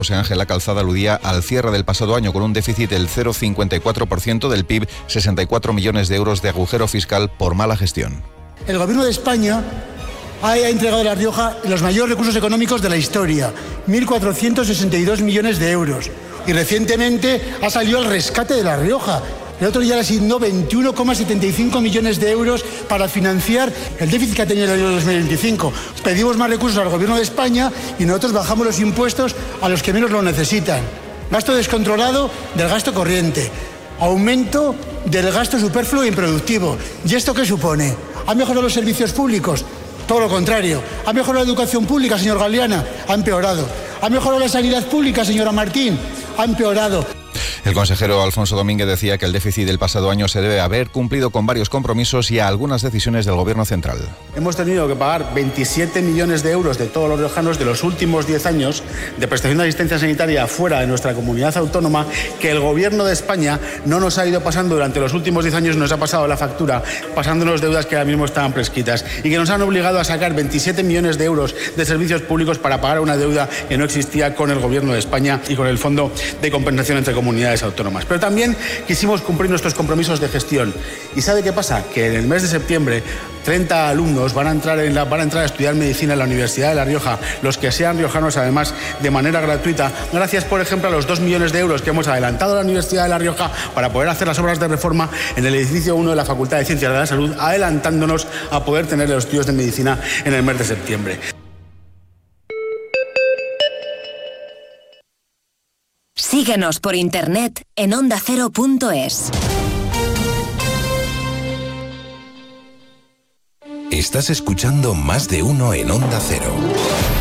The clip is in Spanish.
José Ángel Calzada aludía al cierre del pasado año con un déficit del 0,54% del PIB, 64 millones de euros de agujero fiscal por mala gestión. El Gobierno de España ha entregado a La Rioja los mayores recursos económicos de la historia, 1.462 millones de euros. Y recientemente ha salido el rescate de La Rioja. El otro día le asignó 21,75 millones de euros para financiar el déficit que ha tenido el año 2025. Pedimos más recursos al Gobierno de España y nosotros bajamos los impuestos a los que menos lo necesitan. Gasto descontrolado del gasto corriente. Aumento del gasto superfluo e improductivo. ¿Y esto qué supone? ¿Ha mejorado los servicios públicos? Todo lo contrario. ¿Ha mejorado la educación pública, señor Galeana? Ha empeorado. ¿Ha mejorado la sanidad pública, señora Martín? Ha empeorado. El consejero Alfonso Domínguez decía que el déficit del pasado año se debe haber cumplido con varios compromisos y a algunas decisiones del Gobierno central. Hemos tenido que pagar 27 millones de euros de todos los riojanos de los últimos 10 años de prestación de asistencia sanitaria fuera de nuestra comunidad autónoma, que el Gobierno de España no nos ha ido pasando durante los últimos 10 años, nos ha pasado la factura, pasándonos deudas que ahora mismo estaban prescritas y que nos han obligado a sacar 27 millones de euros de servicios públicos para pagar una deuda que no existía con el Gobierno de España y con el Fondo de Compensación entre Comunidades Autónomas. Pero también quisimos cumplir nuestros compromisos de gestión. ¿Y sabe qué pasa? Que en el mes de septiembre 30 alumnos van a entrar a estudiar medicina en la Universidad de La Rioja, los que sean riojanos además de manera gratuita, gracias por ejemplo a los 2 millones de euros que hemos adelantado a la Universidad de La Rioja para poder hacer las obras de reforma en el edificio 1 de la Facultad de Ciencias de la Salud, adelantándonos a poder tener los estudios de medicina en el mes de septiembre. Síguenos por internet en ondacero.es. Estás escuchando Más de Uno en Onda Cero.